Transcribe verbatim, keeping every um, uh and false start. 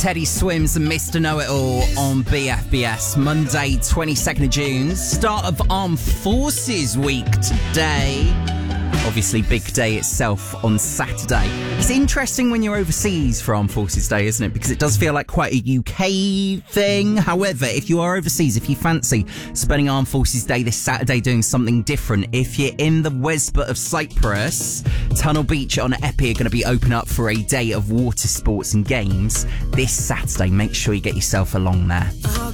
Teddy Swims and Mister Know-It-All on B F B S. Monday, twenty-second of June, start of Armed Forces Week today. Obviously, big day itself on Saturday. It's interesting when you're overseas for Armed Forces Day, isn't it? Because it does feel like quite a U K thing. However, if you are overseas, if you fancy spending Armed Forces Day this Saturday doing something different, if you're in the Wesbut of Cyprus, Tunnel Beach on Eppie are going to be open up for a day of water sports and games this Saturday. Make sure you get yourself along there.